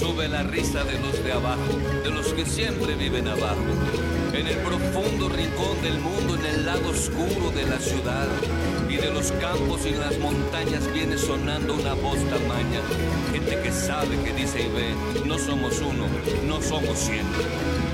Sube la risa de los de abajo, de los que siempre viven abajo. En el profundo rincón del mundo, en el lado oscuro de la ciudad. Y de los campos y las montañas viene sonando una voz tamaña. Gente que sabe, que dice y ve, no somos uno, no somos 100.